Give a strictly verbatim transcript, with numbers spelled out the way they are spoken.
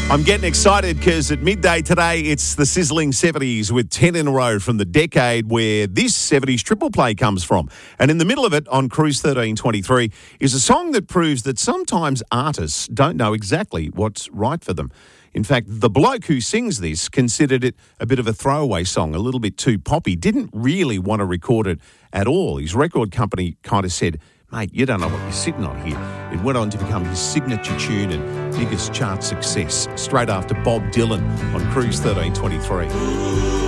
I'm getting excited because at midday today, it's the sizzling seventies with ten in a row from the decade where this seventies triple play comes from. And in the middle of it, on Cruise thirteen twenty-three, is a song that proves that sometimes artists don't know exactly what's right for them. In fact, the bloke who sings this considered it a bit of a throwaway song, a little bit too poppy, didn't really want to record it at all. His record company kind of said, mate, you don't know what you're sitting on here. It went on to become his signature tune and biggest chart success straight after Bob Dylan on Cruise thirteen twenty-three.